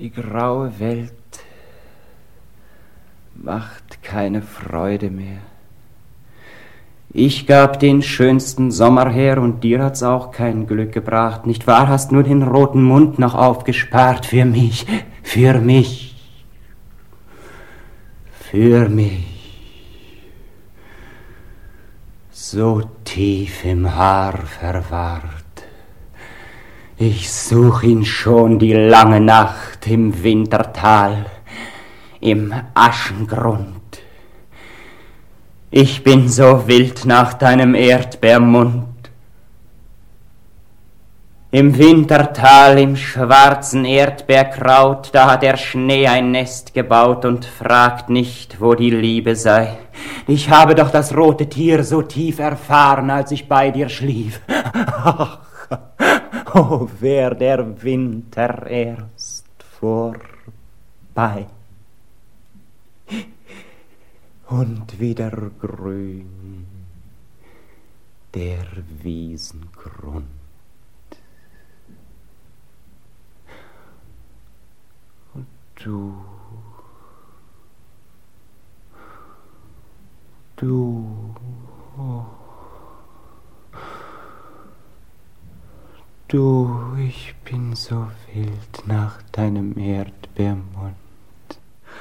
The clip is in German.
Die graue Welt macht keine Freude mehr. Ich gab den schönsten Sommer her und dir hat's auch kein Glück gebracht. Nicht wahr, hast nur den roten Mund noch aufgespart für mich, für mich, für mich. So tief im Haar verwahrt. Ich such ihn schon die lange Nacht im Wintertal, im Aschengrund. Ich bin so wild nach deinem Erdbeermund. Im Wintertal, im schwarzen Erdbeerkraut, da hat der Schnee ein Nest gebaut und fragt nicht, wo die Liebe sei. Ich habe doch das rote Tier so tief erfahren, als ich bei dir schlief. Ach, oh, wär der Winter erst vorbei. Und wieder grün der Wiesengrund. Und du, oh, du, ich bin so wild nach deinem Erdbeermund.